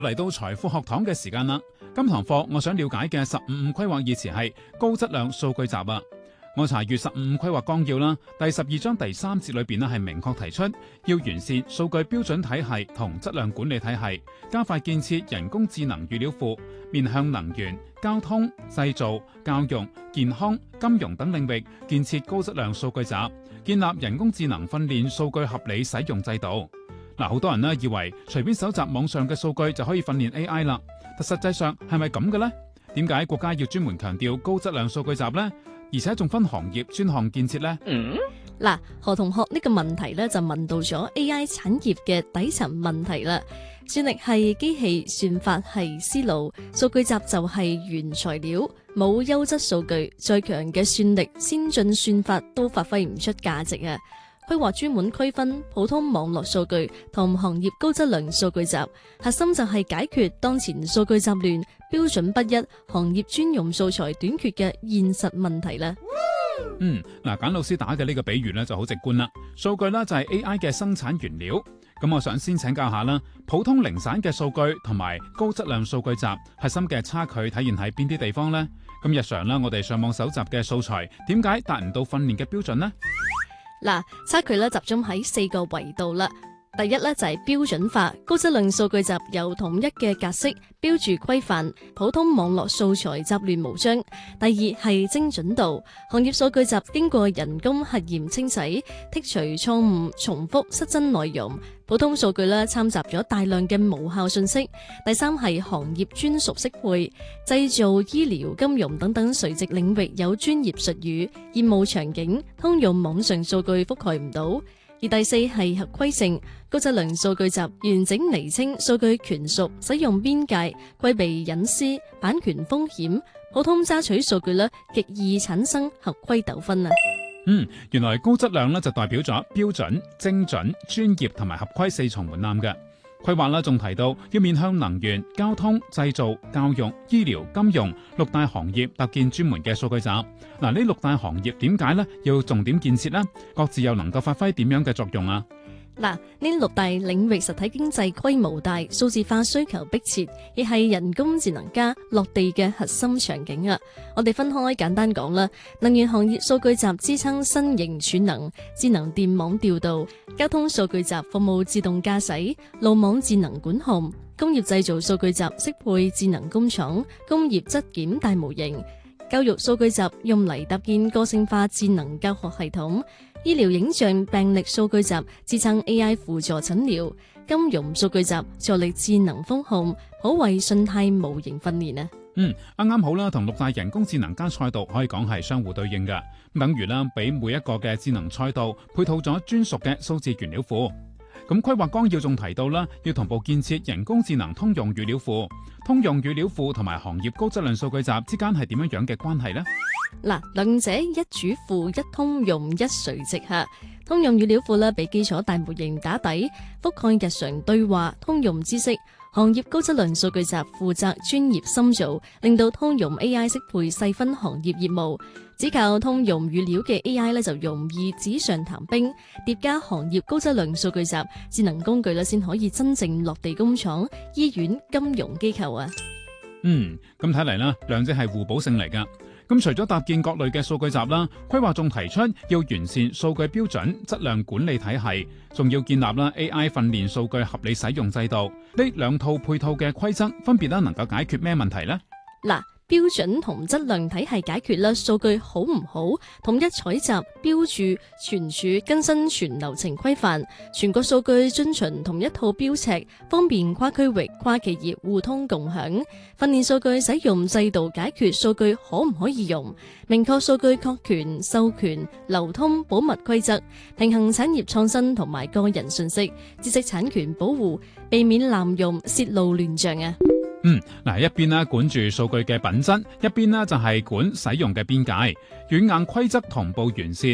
嚟到財富學堂嘅時間啦，今堂課我想了解嘅15規劃義詞係高質量數據集啊。我查閱15規劃綱要啦，第12章第3節裏邊咧係明確提出要完善數據標準體系同質量管理體系，加快建設人工智能預料庫，面向能源、交通、製造、教育、健康、金融等領域建設高質量數據集，建立人工智能訓練數據合理使用制度。嗱，好多人咧以為隨便搜集網上嘅數據就可以訓練 AI 啦，但實際上係咪咁嘅呢？點解國家要專門強調高質量數據集呢？而且仲分行業專項建設呢？ 嗱，何同學呢個問題咧就問到咗 AI 產業嘅底層問題啦。算力係機器，算法係思路，數據集就係原材料。冇優質數據，再強嘅算力、先進算法都發揮唔出價值啊！規劃專門區分普通網絡數據同行業高質量數據集，核心就係解決當前數據集亂、標準不一、行業專用素材短缺嘅現實問題啦。 簡老師打嘅呢個比喻咧就好直觀啦。數據咧就係 AI 嘅生產原料。咁我想先請教下啦，普通零散嘅數據同埋高質量數據集核心嘅差距體現喺邊啲地方呢？咁日常啦，我哋上網搜集嘅素材，點解達唔到訓練嘅標準呢？ 嗱，差距咧集中喺4個維度啦。第一咧就係標準化，高質量數據集有統一嘅格式、標註規範，普通網絡素材雜亂無章。第二係精準度，行業數據集經過人工核驗清洗，剔除錯誤、重複、失真內容。普通數據咧摻雜咗大量嘅無效信息。第三係行業專屬適配，製造、醫療、金融等等垂直領域有專業術語，業務場景通用網上數據覆蓋唔到。而第四係合規性，高質量數據集完整釐清數據權屬、使用邊界、規避隱私、版權風險。普通揸取數據極易產生合規糾紛啊！ 原來高質量就代表咗標準、精準、專業同埋合規4重門檻嘅規劃仲提到要面向能源、交通、製造、教育、醫療、金融6大行業搭建專門嘅數據集。呢6大行業點解要重點建設呢？各自又能夠發揮點樣嘅作用啊？ 呢6大領域實體經濟規模大，數字化需求迫切，亦係人工智能加落地嘅核心場景啊！我哋分開簡單講啦。能源行業數據集支撐新型儲能、智能電網調度；交通數據集服務自動駕駛、路網智能管控；工業製造數據集適配智能工廠、工業質檢大模型；教育數據集用嚟搭建個性化智能教學系統。醫療影像病歷數據集支撐 AI 輔助診療，金融數據集助力智能風控，可為信貸模型訓練啊！ 啱好啦，同6大人工智能加賽道可以講係相互對應嘅，等於啦，俾每一個嘅智能賽道配套咗專屬嘅數字原料庫。咁規劃綱要仲提到啦，要同步建設人工智能通用預料庫。通用預料庫同埋行業高質量數據集之間係點樣嘅關係呢？ 兩者一主庫、一通用、一垂直下。通用預料庫俾基礎大模型打底，覆蓋日常對話通用知識。行業高質量數據集負責專業深造，令到通用 AI 適配細分行業業務。只靠通用預料嘅 AI 就容易紙上談兵，疊加行業高質量數據集智能工具先可以真正落地工廠、醫院、金融機構啊！ 咁睇嚟啦，兩者係互補性嚟噶。咁除咗搭建各類嘅數據集啦，規劃仲提出要完善數據標準、質量管理體系，仲要建立AI 訓練數據合理使用制度。呢2套配套嘅規則分別能夠解決咩問題呢？ 標準同質量體系解決數據好唔好，統一採集、標註、存儲、更新全流程規範，全國數據遵循同一套標尺，方便跨區域、跨企業互通共享。訓練數據使用制度解決數據可唔可以用，明確數據確權、授權、流通、保密規則，平衡產業創新同埋個人信息、知識產權保護，避免濫用、泄露亂象啊！ 一邊管住數據嘅品質，一邊就係管使用嘅邊界，軟硬規則同步完善。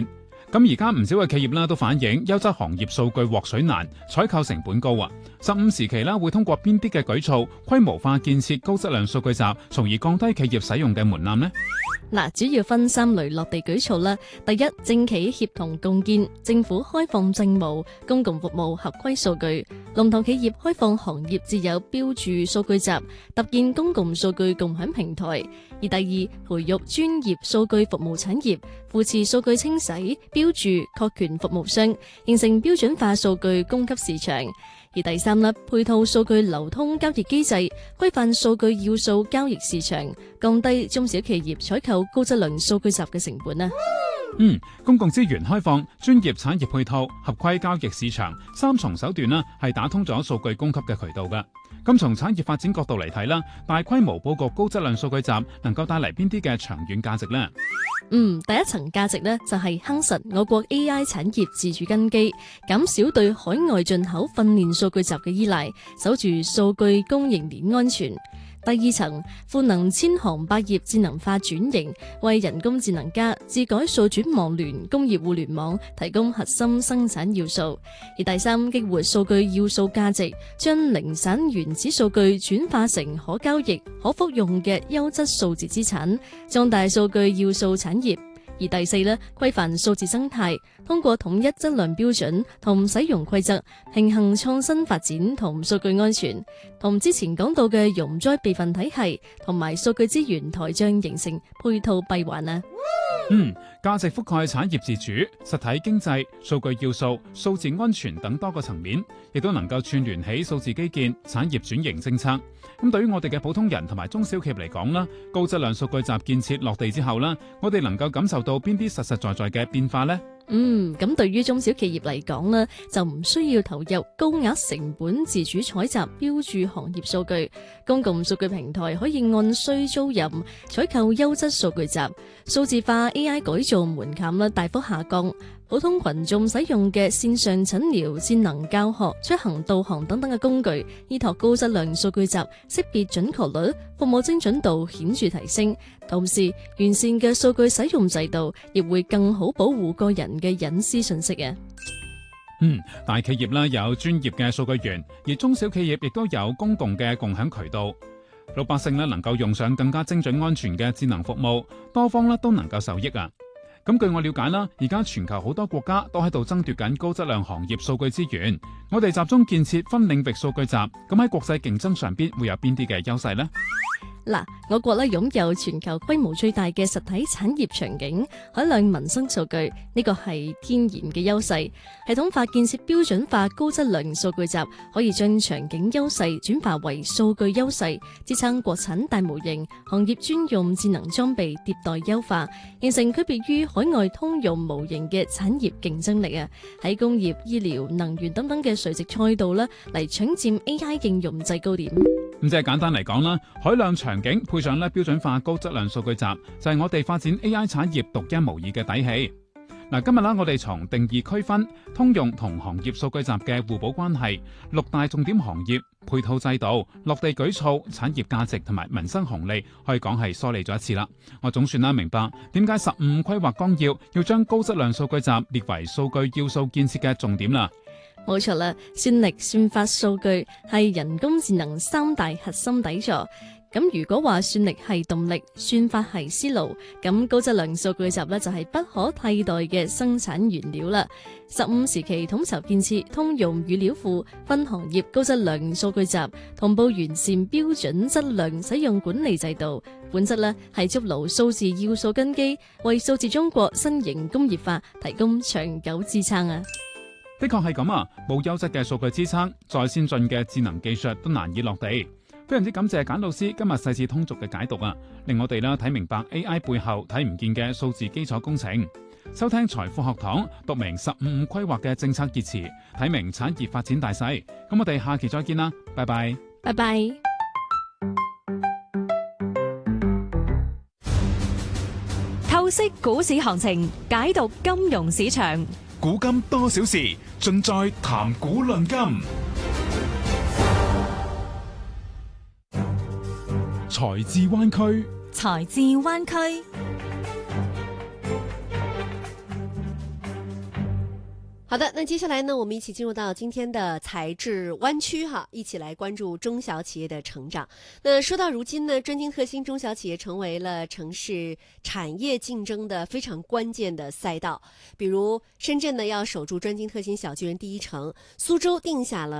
咁而家唔少嘅企業啦都反映優質行業數據獲取難，採購成本高啊。15時期啦會通過邊啲嘅舉措規模化建設高質量數據集，從而降低企業使用嘅門檻呢？ 嗱，主要分3類落地舉措啦。第一，政企協同共建，政府開放政務、公共服務合規數據，龍頭企業開放行業自有標注數據集，搭建公共數據共享平台。而第二，培育專業數據服務產業，扶持數據清洗、標注、確權服務商，形成標準化數據供給市場。而第三粒，配套數據流通交易機制，規範數據要素交易市場，降低中小企業採購高質量數據集嘅成本啊。 公共資源開放、專業產業配套、合規交易市場3重手段啦，係打通咗數據供給嘅渠道㗎。咁從產業發展角度嚟睇啦，大規模佈局高質量數據集能夠帶嚟邊啲嘅長遠價值呢？ 第一層價值呢，就係夯實我國 AI 產業自主根基，減少對海外進口訓練數據集嘅依賴，守住數據供應鏈安全。第二層，賦能千行百業智能化轉型，為人工智能加、智改數轉網聯、工業互聯網提供核心生產要素。而第三，激活數據要素價值，將零散原始數據轉化成可交易、可復用嘅優質數字資產，壯大數據要素產業。而第四呢，規範數字生態，通過統一質量標準同使用規則，平衡創新發展同數據安全，同之前講到嘅容災備份體系同埋數據資源台帳形成配套閉環啊。 價值覆蓋產業自主、實體經濟、數據要素、數字安全等多個層面，亦都能夠串聯起數字基建、產業轉型政策。咁對於我哋嘅普通人同埋中小企業嚟講啦，高質量數據集建設落地之後啦，我哋能夠感受到邊啲實實在在嘅變化呢？ 咁對於中小企業嚟講呢，就唔需要投入高額成本自主採集標注行業數據，公共數據平台可以按需租賃採購優質數據集，數字化 AI 改造門檻啦大幅下降，普通群眾使用嘅線上診療、智能教學、出行導航等等嘅工具，依託高質量數據集，識別準確率、服務精準度顯著提升。同時，完善嘅數據使用制度，亦會更好保護個人嘅隱私信息啊。 大企業啦有專業嘅數據源，而中小企業亦都有公共嘅共享渠道。老百姓咧能夠用上更加精準安全嘅智能服務，多方咧都能夠受益啊。咁據我了解啦，而家全球好多國家都喺度爭奪緊高質量行業數據資源。我哋集中建設分領域數據集，咁喺國際競爭上邊會有邊啲嘅優勢呢？ 嗱，我國咧擁有全球規模最大嘅實體產業場景，海量民生數據，呢個係天然嘅優勢。系統化建設標準化高質量數據集，可以將場景優勢轉化為數據優勢，支撐國產大模型、行業專用智能裝備迭代優化，形成區別於海外通用模型嘅產業競爭力啊！喺工業、醫療、能源等等嘅垂直賽道咧，嚟搶佔 AI 應用制高點。 咁即係簡單嚟講啦，海量場景配上咧標準化高質量數據集，就係我哋發展 AI 產業獨一無二嘅底氣。嗱，今日啦，我哋從定義區分、通用同行業數據集嘅互補關係、6大重點行業、配套制度、落地舉措、產業價值同埋民生紅利，可以講係梳理咗一次啦。我總算啦明白點解15規劃綱要將高質量數據集列為數據要素建設嘅重點啦。 冇錯啦，算力、算法、數據係人工智能3大核心底座。咁如果話算力係動力，算法係思路，咁高質量數據集呢就係不可替代嘅生產原料啦。15時期統籌建設通用語料庫，分行業高質量數據集，同步完善標準質量使用管理制度，本質呢係築牢數字要素根基，為數字中國新型工業化提供長久支撐啊！ 的確係咁啊，冇優質嘅數據支撐，再先進嘅智能技術都難以落地。非常之感謝簡老師今日細緻通俗嘅解讀啊，令我哋啦睇明白 AI 背後睇唔見嘅數字基礎工程。收聽財富學堂，讀明15規劃嘅政策熱詞，睇明產業發展大勢。咁我哋下期再見啦，拜拜。 拜拜。 透析股市行情，解讀金融市場。 古今多少事，盡在談古論今。 財智灣區， 財智灣區。 好的，那接下来呢，我们一起进入到今天的财智湾区哈，一起来关注中小企业的成长。那说到如今呢，专精特新中小企业成为了城市产业竞争的非常关键的赛道。比如深圳呢要守住专精特新小巨人第一城，苏州定下了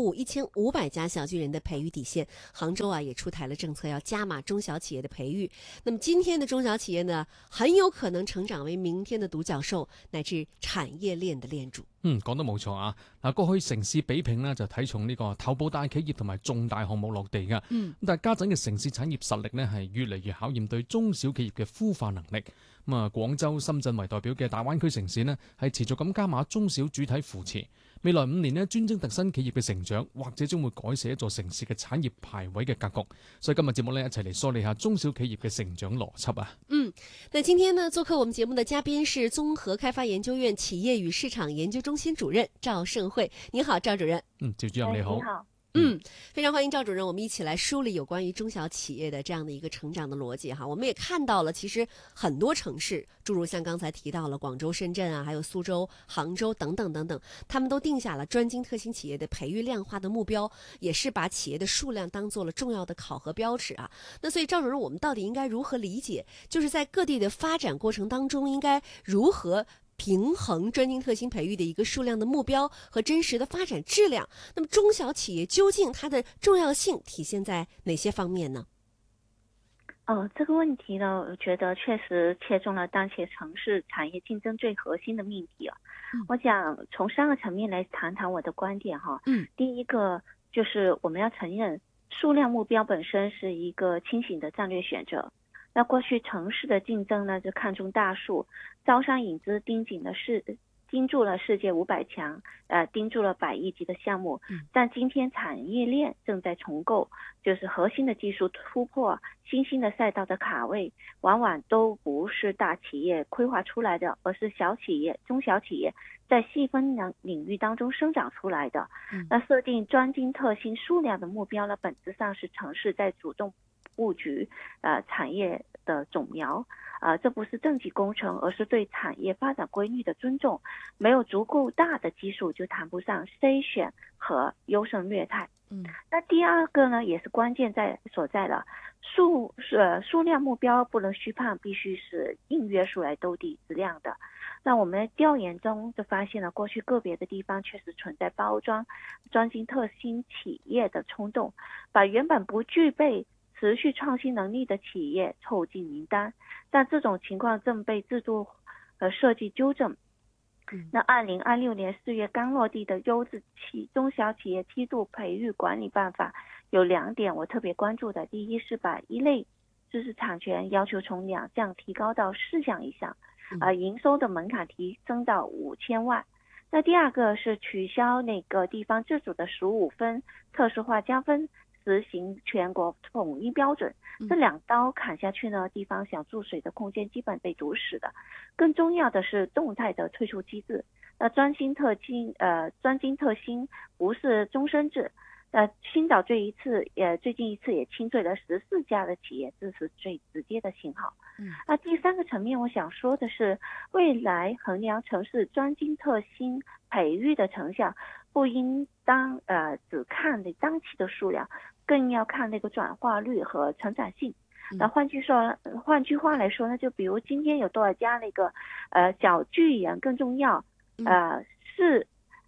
1500家小巨人的培育底线，杭州也出台了政策要加码中小企业的培育。那么今天的中小企业呢，很有可能成長為明天的獨角獸，乃至產業鏈的鏈主。 講得冇錯啊！嗱，過去城市比拼呢就睇重呢個頭部大企業同埋重大項目落地㗎。但係家陣嘅城市產業實力呢係越嚟越考驗對中小企業嘅孵化能力。廣州、深圳為代表嘅大灣區城市呢係持續咁加碼中小主體扶持。未來5年呢，專精特新企業嘅成長，或者將會改寫一座城市嘅產業排位嘅格局。所以今日節目呢，一齊嚟梳理下中小企業嘅成長邏輯啊！ 那今天呢，做客我們節目的嘉賓是綜合開發研究院企業與市場研究中心主任趙盛惠。你好，趙主任。 趙主任你好。 你好。 非常歡迎趙主任，我們一起來梳理有關於中小企業的這樣的一個成長的邏輯哈。我們也看到了，其實很多城市，諸如像剛才提到了廣州、深圳啊，還有蘇州、杭州等等等等，他們都定下了專精特新企業的培育量化的目標，也是把企業的數量當做了重要的考核標尺啊。那所以趙主任，我們到底應該如何理解，就是在各地的發展過程當中，應該如何平衡專精特新培育的一個數量的目標和真實的發展質量？那麼中小企業究竟它的重要性體現在哪些方面呢？ 這個問題呢，我覺得確實切中了當前城市產業競爭最核心的命題啊。我想從3個層面來談談我的觀點哈。第一個就是我們要承認數量目標本身是一個清醒的戰略選擇。那過去城市的競爭呢，就看重大數，招商引資盯住了世界500強，盯住了100億級的項目。但今天產業鏈正在重構，就是核心的技術突破、新興的賽道的卡位，往往都不是大企業規劃出來的，而是小企業、中小企業在細分領域當中生長出來的。那設定專精特新數量的目標呢，本質上是城市在主動布局產業的種苗。這不是政績工程，而是對產業發展規律的尊重。沒有足夠大的基數，就談不上篩選和優勝劣汰。那第二個呢，也是關鍵所在了。數量目標不能虛胖，必須是硬約數來兜底質量的。那我們調研中就發現了，過去個別的地方確實存在包裝專精特新企業的衝動，把原本不具備持續創新能力的企業湊進名單，但這種情況正被制度和設計糾正。那2026年4月剛落地的優質中小企業梯度培育管理辦法有2點我特別關注的。第一是把一類知識產權要求從2項提高到4項以上，營收的門檻提升到5000萬。那第二個是取消那個地方自主的15分特殊化加分，實行全國統一標準。這2刀砍下去呢，地方想注水的空間基本被堵死的。更重要的是動態的退出機制。那專精特新不是終身制。青島最近一次也清退了14家的企業，這是最直接的信號。那第3個層面我想說的是，未來衡量城市專精特新培育的成效，不應當只看那當期的數量，更要看那個轉化率和成長性。那換句話來說呢，就比如今天有多少家那個小巨人更重要，是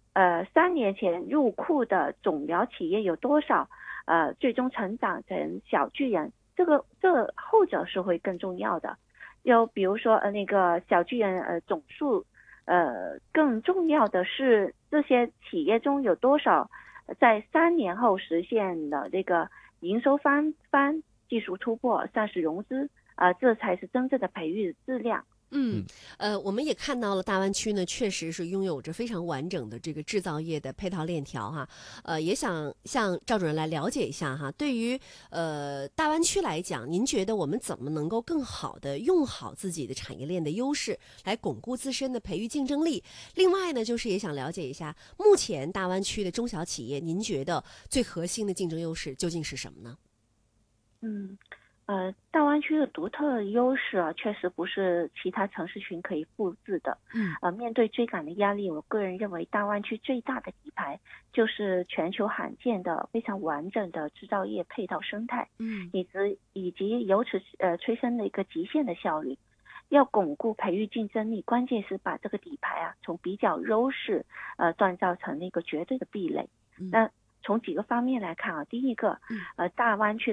3年前入庫的種苗企業有多少最終成長成小巨人，這後者是會更重要的。又比如說那個小巨人總數，更重要的是這些企業中有多少在3年後實現了這個營收翻技術突破、上市融資，這才是真正的培育質量。 我們也看到了大灣區呢，確實是擁有着非常完整的這個製造業的配套鏈條哈。也想向趙主任來了解一下哈，對於大灣區來講，您覺得我們怎麼能夠更好的用好自己的產業鏈的優勢，來鞏固自身的培育競爭力？另外呢，就是也想了解一下，目前大灣區的中小企業，您覺得最核心的競爭優勢究竟是什麼呢？ 大湾区的独特优势啊，确实不是其他城市群可以复制的。面对追赶的压力，我个人认为大湾区最大的底牌就是全球罕见的非常完整的制造业配套生态，以及由此催生的一个极限的效率。要巩固培育竞争力，关键是把这个底牌啊从比较优势锻造成一个绝对的壁垒。那从几个方面来看啊，第一个，大湾区的